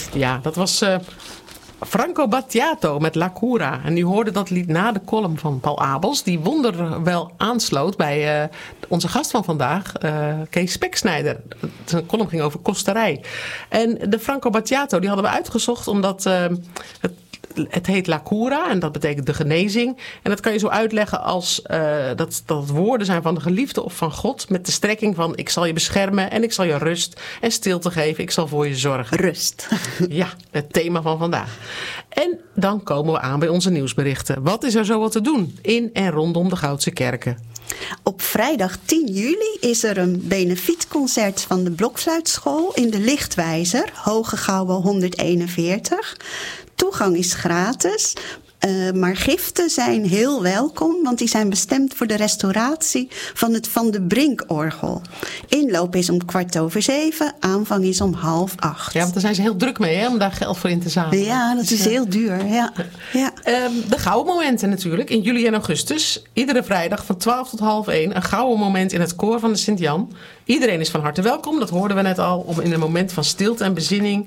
Ja, dat was Franco Battiato met La Cura. En u hoorde dat lied na de column van Paul Abels, die wonderwel aansloot bij onze gast van vandaag, Kees Speksnijder. Zijn column ging over kosterij. En de Franco Battiato, die hadden we uitgezocht omdat het heet La Cura en dat betekent de genezing. En dat kan je zo uitleggen als dat het woorden zijn van de geliefde of van God, met de strekking van ik zal je beschermen en ik zal je rust en stilte geven. Ik zal voor je zorgen. Rust. Ja, het thema van vandaag. En dan komen we aan bij onze nieuwsberichten. Wat is er zo wat te doen in en rondom de Goudse Kerken? Op vrijdag 10 juli is er een benefietconcert van de Blokfluitschool in de Lichtwijzer, Hoge Gouwe 141. Toegang is gratis, maar giften zijn heel welkom, want die zijn bestemd voor de restauratie van het Van de Brink-orgel. Inloop is om 7:15, aanvang is om 7:30. Ja, want daar zijn ze heel druk mee, hè, om daar geld voor in te zamelen. Ja, dat is heel duur. Ja. De gouden momenten natuurlijk, in juli en augustus. Iedere vrijdag van 12 tot 12:30 een gouden moment in het koor van de Sint-Jan. Iedereen is van harte welkom, dat hoorden we net al, om in een moment van stilte en bezinning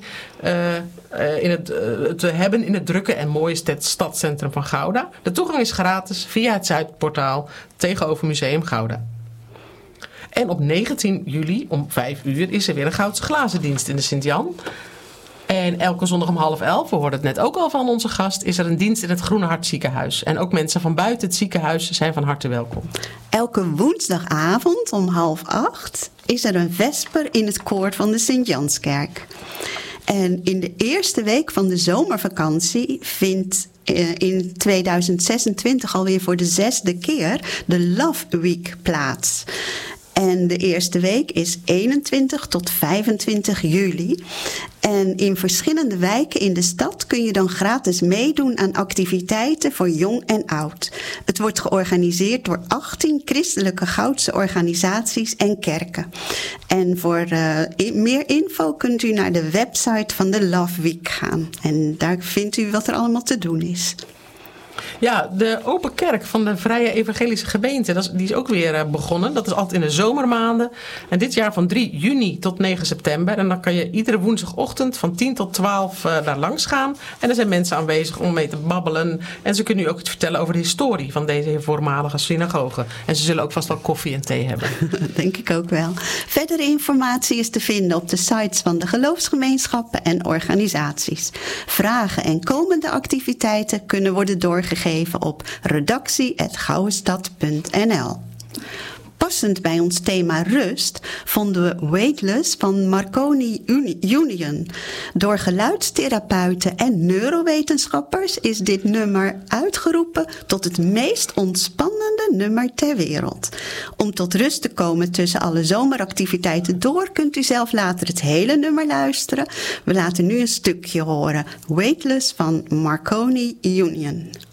te hebben in het drukke en mooie stadscentrum van Gouda. De toegang is gratis via het Zuidportaal tegenover Museum Gouda. En op 19 juli om 5:00 is er weer een Goudse glazendienst in de Sint-Jan. En elke zondag om 10:30, we hoorden het net ook al van onze gast, is er een dienst in het Groene Hart ziekenhuis. En ook mensen van buiten het ziekenhuis zijn van harte welkom. Elke woensdagavond om 7:30 is er een vesper in het koor van de Sint-Janskerk. En in de eerste week van de zomervakantie vindt in 2026 alweer voor de 6e keer de Love Week plaats. En de eerste week is 21 tot 25 juli. En in verschillende wijken in de stad kun je dan gratis meedoen aan activiteiten voor jong en oud. Het wordt georganiseerd door 18 christelijke Goudse organisaties en kerken. En voor meer info kunt u naar de website van de Love Week gaan. En daar vindt u wat er allemaal te doen is. Ja, de Open Kerk van de Vrije Evangelische Gemeente, die is ook weer begonnen. Dat is altijd in de zomermaanden. En dit jaar van 3 juni tot 9 september. En dan kan je iedere woensdagochtend van 10 tot 12 daar langs gaan. En er zijn mensen aanwezig om mee te babbelen. En ze kunnen u ook iets vertellen over de historie van deze voormalige synagoge. En ze zullen ook vast wel koffie en thee hebben. Denk ik ook wel. Verdere informatie is te vinden op de sites van de geloofsgemeenschappen en organisaties. Vragen en komende activiteiten kunnen worden doorgegeven op redactie@gouwestad.nl. Passend bij ons thema rust vonden we Weightless van Marconi Union. Door geluidstherapeuten en neurowetenschappers is dit nummer uitgeroepen tot het meest ontspannende nummer ter wereld. Om tot rust te komen tussen alle zomeractiviteiten door kunt u zelf later het hele nummer luisteren. We laten nu een stukje horen. Weightless van Marconi Union.